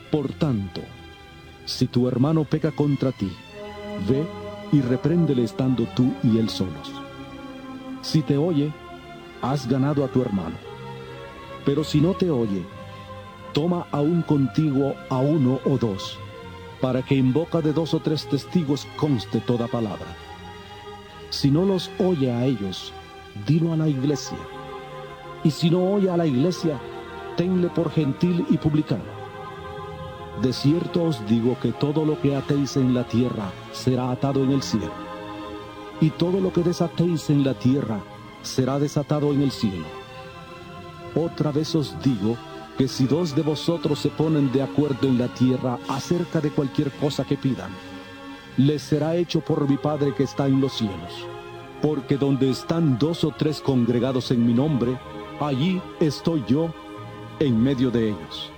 Por tanto, si tu hermano peca contra ti, ve y repréndele estando tú y él solos. Si te oye, has ganado a tu hermano. Pero si no te oye, toma aún contigo a uno o dos, para que en boca de 2 o 3 testigos conste toda palabra. Si no los oye a ellos, dilo a la iglesia. Y si no oye a la iglesia, tenle por gentil y publicano. De cierto os digo que todo lo que atéis en la tierra será atado en el cielo, y todo lo que desatéis en la tierra será desatado en el cielo. Otra vez os digo que si 2 de vosotros se ponen de acuerdo en la tierra acerca de cualquier cosa que pidan, les será hecho por mi Padre que está en los cielos. Porque donde están 2 o 3 congregados en mi nombre, allí estoy yo en medio de ellos.